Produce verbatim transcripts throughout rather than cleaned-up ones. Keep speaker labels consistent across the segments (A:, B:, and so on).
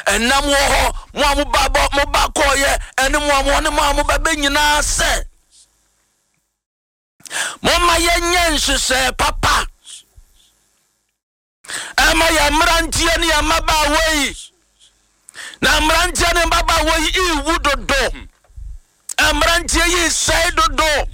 A: enam wo ho mo amu babo mo ba koye ene mo amu ne mo amu ba be nyina se mo ma ye nyenhye se papa ama ya mrantie ne ya maba wei na mrantie ne maba wei iwu dodo amrantie yi sai dodo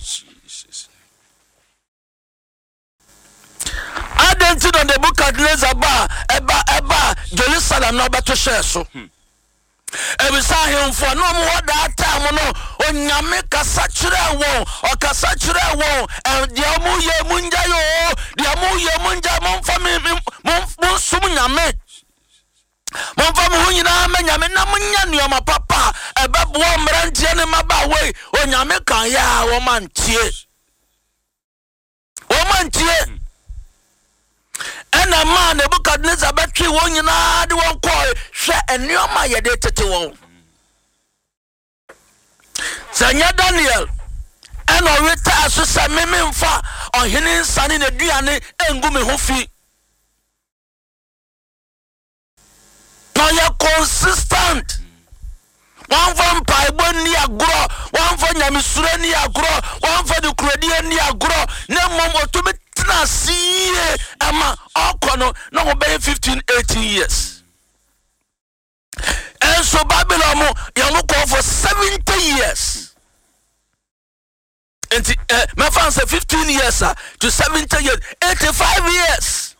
A: Adenti no the book of Nezaba eba eba Jerusalem no beto share so. Ebi sa hemfo no mo da time no onyame kasa kire won o kasa kire won e dia mu ye munja yo dia mu ye munja mo fa mi mo sum nyame mo fa mo nyina ma nyame na munya nioma papa ebe bo mrantie ne maba we onyame kan ya wo mantie wo mantie ena man Nebukadnezar betwi won nyina de won koi hwe enioma ye de tete won Sanya Daniel ena weta aso se mememfa ohene nsane na duane engu me ho fi no ye consistent one from Bible ni agro one from nyamisure ni agro one from the credit ni agro na mom otumi na see ama okono no go be fifteen eighteen years and so Babylon mo you go for seventy years and uh, my friend say fifteen years uh, to seventy years eighty-five years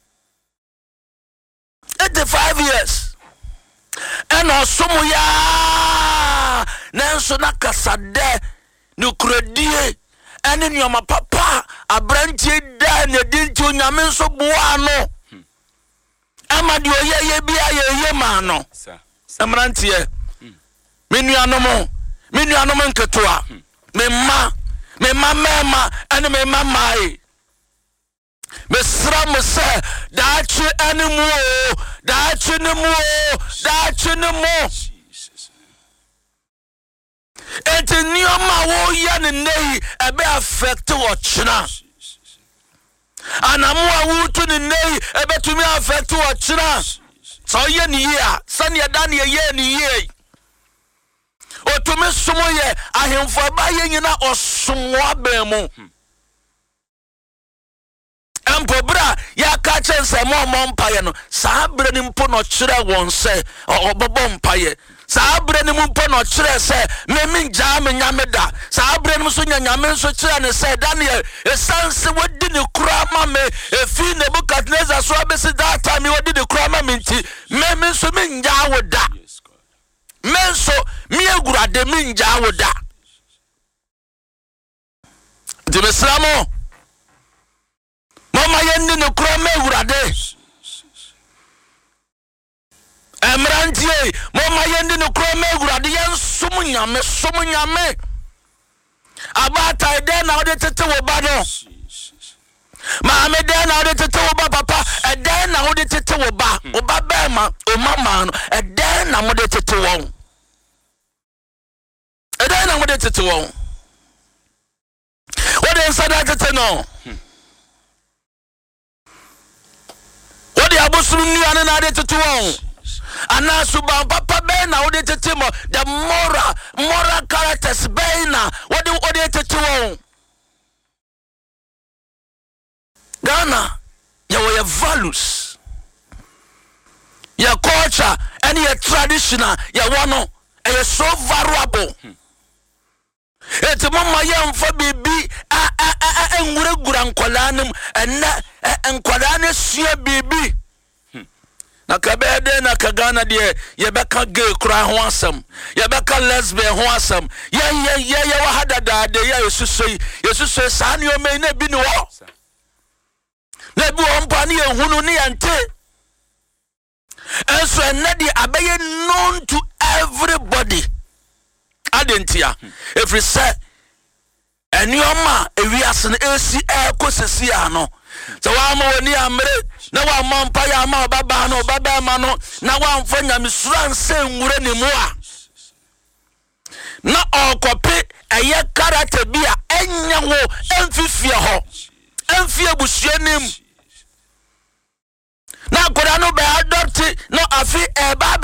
A: eighty-five years and also ya nanso nakasade no credit ene nyoma papa abrantie da na dinti onyame nso boa no ama de oyeye bia ye ye ma no amrantie me nuanom me nuanom nketoa me ma me ma mema ene me ma mai me sra me se da chi ene mu da chi ne mu da chi ne mu enti nioma wo ya ne nei ebe affect wo china anamu awutu ne nei ebe tumi affect wo china so ye ni ya sane dan ye ye ni ye otumi sumo ye ahemfo ba ye nyina osomwa ba mu empo bra ya ka chense mo mo mpaye no saa bre ni mpo no kire won se obobo mpaye Sabre ni mumpo no kire se me minja me nyame da sabre ni so nyame so kire ne se Daniel esanse wodi ne kura ma me efi Nebukadnezar so abesi that time wodi ne kura ma me nti me me so minja woda me so me agurade minja woda de mesramo mama yendi ne kura ma agurade Emrantie mama yendi no kroma egurade yen sum nyame sum nyame abata ide na ode tete wo ba no ma me de na ode tete wo ba papa ede na ode tete wo ba wo ba ba ma o mama no ede na ode tete wo ede na ode tete wo ode nsada tete no ode abosum nuane na ode tete wo ana suba papa be na wode tetimo the moral moral characters be na wode wode tetimo Ghana your values your culture and your traditional your one is so valuable et mama yam for bibi a a a enwure gura nkolanim enne enkola ne sua bibi na kabede na kagana de ye beka gay kura ho asem ye beka lesbian ho asem ye ye ye ye wa hadada de ye yesusoi yesusoi sane o me na bi ni wo na bi wo mpa ne ehunu ne yante enso enade abeye known to everybody adentia if we say enioma ewiase na esi ekosesi ano so wa ma woni amre na wa mampa ya ma baba no baba ma no na wa mfa nyamesura nse nwure ne mu a na okope eye character bia enya wo emfifie ho emfie busuanim na koda no be adopt no afi eba